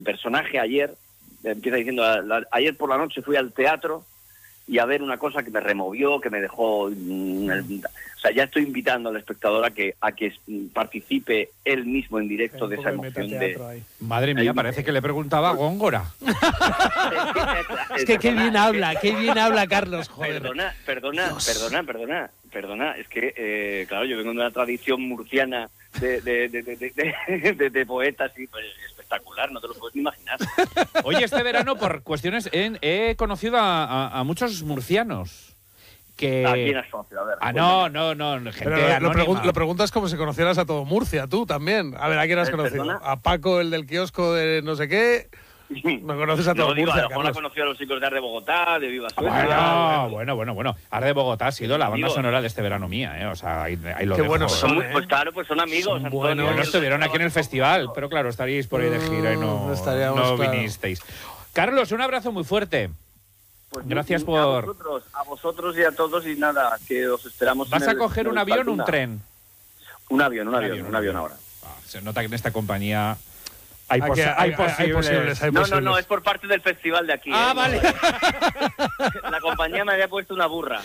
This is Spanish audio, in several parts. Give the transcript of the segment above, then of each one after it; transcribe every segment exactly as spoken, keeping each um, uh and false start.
personaje ayer, empieza diciendo, la, ayer por la noche fui al teatro y a ver una cosa que me removió, que me dejó... Mm, el, o sea, ya estoy invitando al espectador a que a que participe él mismo en directo de esa emoción de... Madre mía, parece que le preguntaba a Góngora. Es que qué bien habla, qué bien habla Carlos, joder. Perdona, perdona, Dios. perdona, perdona, perdona. Es que, eh, claro, yo vengo de una tradición murciana de, de, de, de, de, de, de, de poetas y pues, espectacular, no te lo puedes ni imaginar. Oye, este verano, por cuestiones, he, he conocido a, a, a muchos murcianos. Que... ¿A quién has conocido? A ver, ah, no, no, no, gente Pero anónima. Lo, pregun lo preguntas como si conocieras a todo Murcia, tú también. A ver, ¿a quién has conocido? ¿Perdona? A Paco, el del kiosco de no sé qué. No conoces a todo no, digo, Murcia, a lo mejor la conoció a los chicos de Arde Bogotá, de Viva Suecia. Bueno, bueno, bueno, bueno. Arde Bogotá ha sido la banda sonora de este verano mía, ¿eh? O sea, ahí, ahí lo Qué dejo. buenos son, Son, ¿eh? pues claro, pues son amigos. Son buenos. Bueno, estuvieron aquí en el festival, pero claro, estaríais por ahí de gira y no, No estaríamos, no claro. vinisteis. Carlos, un abrazo muy fuerte. Pues Gracias a por... vosotros, a vosotros y a todos, y nada, que os esperamos. ¿Vas en a el, coger un avión o un tren? Un avión, un, Un avión, avión, un avión ahora. Ah, se nota que en esta compañía hay, Hay, pos que- hay, hay- posibles. hay posibles, hay No, posibles. no, no, es por parte del festival de aquí. Ah, ¿eh? vale. La compañía me había puesto una burra.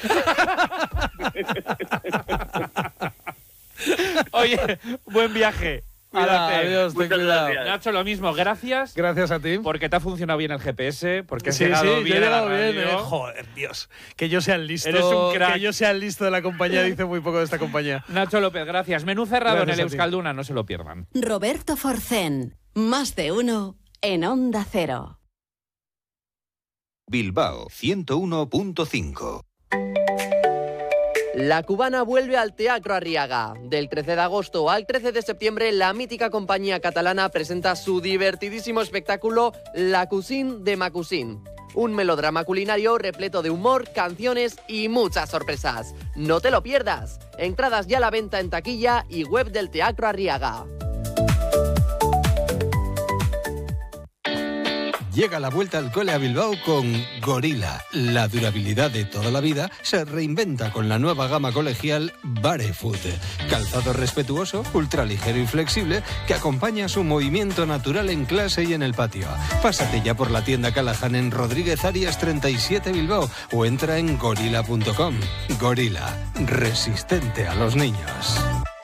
Oye, buen viaje. Hala, Cuídate. adiós, ten Muchas cuidado. gracias. Nacho, lo mismo, gracias. Gracias a ti. Porque te ha funcionado bien el G P S, porque has Sí, llegado sí, bien yo he a la llegado bien, radio. eh. Joder, Dios. Que yo sea el listo. Eres un crack. Que yo sea el listo de la compañía dice muy poco de esta compañía. Nacho López, gracias. Menú cerrado Gracias en el a ti. Euskalduna, no se lo pierdan. Roberto Forcén, más de uno en Onda Cero. Bilbao ciento uno punto cinco. La cubana vuelve al Teatro Arriaga. Del trece de agosto al trece de septiembre, la mítica compañía catalana presenta su divertidísimo espectáculo La Cuisine de ma Cuisine. Un melodrama culinario repleto de humor, canciones y muchas sorpresas. No te lo pierdas. Entradas ya a la venta en taquilla y web del Teatro Arriaga. Llega la vuelta al cole a Bilbao con Gorila. La durabilidad de toda la vida se reinventa con la nueva gama colegial Barefoot. Calzado respetuoso, ultraligero y flexible que acompaña su movimiento natural en clase y en el patio. Pásate ya por la tienda Callahan en Rodríguez Arias treinta y siete Bilbao o entra en gorila punto com. Gorila, resistente a los niños.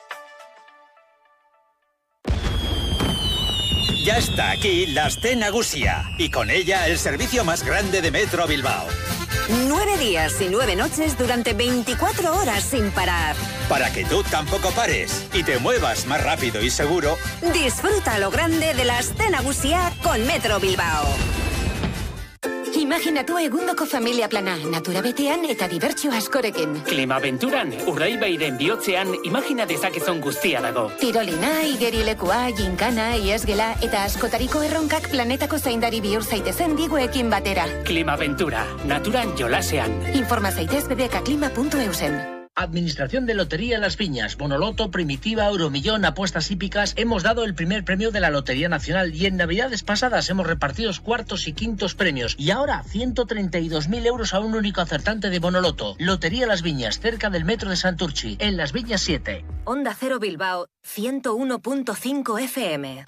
Ya está aquí la Aste Nagusia y con ella el servicio más grande de Metro Bilbao. Nueve días y nueve noches durante veinticuatro horas sin parar. Para que tú tampoco pares y te muevas más rápido y seguro. Disfruta lo grande de la Aste Nagusia con Metro Bilbao. Imaginatu egundoko familia plana, natura betean eta dibertsio askorekin. Klimabenturan, Urdaibairen bihotzean imagina dezakezon guztia dago. Tirolina, igerilekua, ginkana, iesgela eta askotariko erronkak planetako zaindari bihur zaitezen diguekin batera. Klimabentura, naturan jolasean. Informa zaitez bbkklima puntu eusen. Administración de Lotería Las Viñas, Bonoloto, Primitiva, Euromillón, apuestas hípicas. Hemos dado el primer premio de la Lotería Nacional y en Navidades pasadas hemos repartido cuartos y quintos premios. Y ahora ciento treinta y dos mil euros a un único acertante de Bonoloto. Lotería Las Viñas, cerca del metro de Santurchi, en Las Viñas siete. Onda Cero Bilbao, ciento uno punto cinco F M.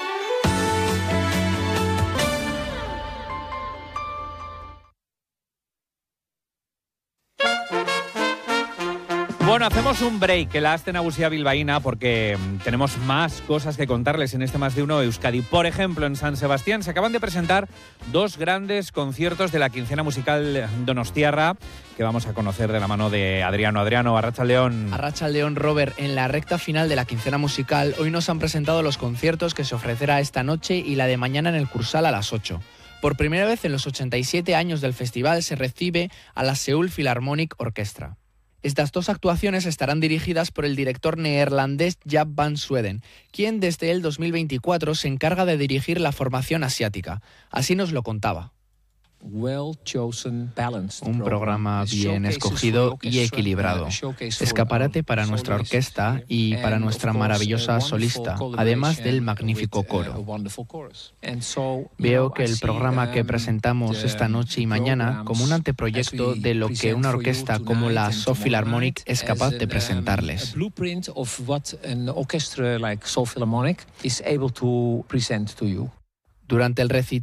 Bueno, hacemos un break en la Aste Nagusia bilbaína porque mm, tenemos más cosas que contarles en este Más de Uno Euskadi. Por ejemplo, en San Sebastián se acaban de presentar dos grandes conciertos de la quincena musical donostiarra que vamos a conocer de la mano de Adriano. Adriano, Arratsaldeon. Arratsaldeon, Robert. En la recta final de la quincena musical, hoy nos han presentado los conciertos que se ofrecerá esta noche y la de mañana en el Cursal a las ocho. Por primera vez en los ochenta y siete años del festival se recibe a la Seoul Philharmonic Orchestra. Estas dos actuaciones estarán dirigidas por el director neerlandés Jaap van Sweden, quien desde el dos mil veinticuatro se encarga de dirigir la formación asiática. Así nos lo contaba. Un programa bien escogido y equilibrado. Escaparate para nuestra orquesta y para nuestra maravillosa solista, además del magnífico coro. Veo que el programa que presentamos esta noche y mañana como un anteproyecto de lo que una orquesta como la Seoul Philharmonic es capaz de presentarles. Durante el recital